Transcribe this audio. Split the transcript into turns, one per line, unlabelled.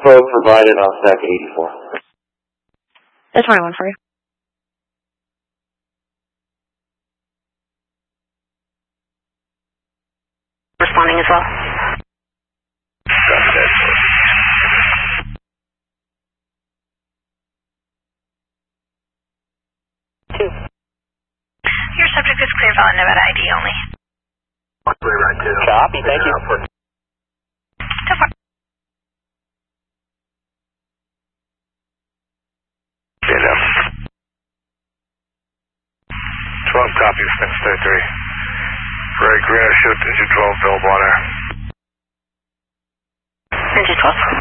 Probe provided on stack 84.
That's 21 for you.
Responding as well.
Your subject is Clear Valley, Nevada ID only.
Clear right 2.
Copy, thank you.
So far.
Okay, now. 12 copies, Spin State 3. Ray Green, shoot, Engine 12, Bill Bonner.
Engine 12.